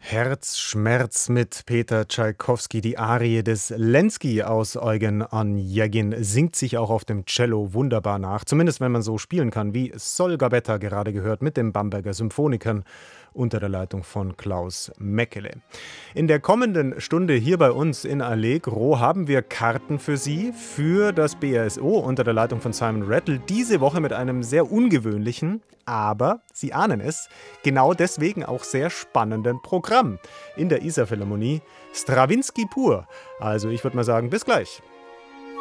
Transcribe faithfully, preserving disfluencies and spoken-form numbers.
Herzschmerz mit Peter Tschaikowski, die Arie des Lenski aus Eugen Onegin, singt sich auch auf dem Cello wunderbar nach, zumindest wenn man so spielen kann, wie Sol Gabetta gerade gehört mit den Bamberger Symphonikern unter der Leitung von Klaus Meckele. In der kommenden Stunde hier bei uns in Allegro haben wir Karten für Sie für das B A S O unter der Leitung von Simon Rattle. Diese Woche mit einem sehr ungewöhnlichen, aber, Sie ahnen es, genau deswegen auch sehr spannenden Programm in der Isar Philharmonie. Strawinsky pur. Also ich würde mal sagen, bis gleich.